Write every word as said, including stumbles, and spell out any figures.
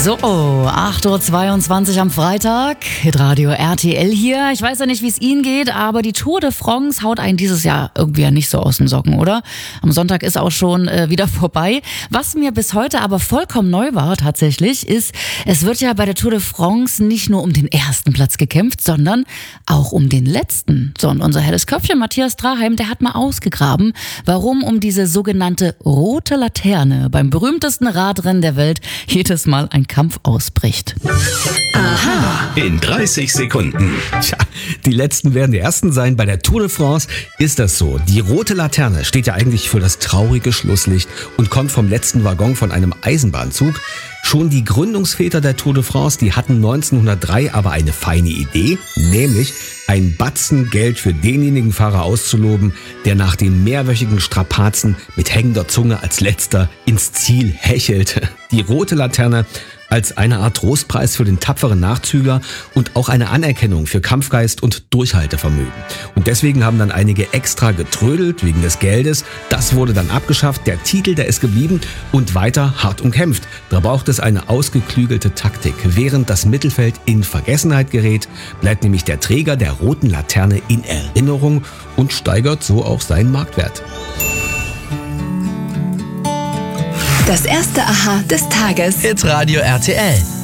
So, acht Uhr zweiundzwanzig am Freitag, Hitradio R T L hier. Ich weiß ja nicht, wie es Ihnen geht, aber die Tour de France haut einen dieses Jahr irgendwie ja nicht so aus den Socken, oder? Am Sonntag ist auch schon äh, wieder vorbei. Was mir bis heute aber vollkommen neu war tatsächlich, ist, es wird ja bei der Tour de France nicht nur um den ersten Platz gekämpft, sondern auch um den letzten. So, und unser helles Köpfchen Matthias Traheim, der hat mal ausgegraben, warum um diese sogenannte rote Laterne beim berühmtesten Radrennen der Welt jedes Mal ein Kampf ausbricht. Aha. In dreißig Sekunden. Tja, die letzten werden die ersten sein. Bei der Tour de France ist das so. Die rote Laterne steht ja eigentlich für das traurige Schlusslicht und kommt vom letzten Waggon von einem Eisenbahnzug. Schon die Gründungsväter der Tour de France, die hatten neunzehnhundertdrei aber eine feine Idee, nämlich ein Batzen Geld für denjenigen Fahrer auszuloben, der nach den mehrwöchigen Strapazen mit hängender Zunge als letzter ins Ziel hechelte. Die rote Laterne als eine Art Trostpreis für den tapferen Nachzügler und auch eine Anerkennung für Kampfgeist und Durchhaltevermögen. Und deswegen haben dann einige extra getrödelt wegen des Geldes. Das wurde dann abgeschafft, der Titel, der ist geblieben und weiter hart umkämpft. Da braucht es eine ausgeklügelte Taktik. Während das Mittelfeld in Vergessenheit gerät, bleibt nämlich der Träger der roten Laterne in Erinnerung und steigert so auch seinen Marktwert. Das erste Aha des Tages. Hitradio R T L.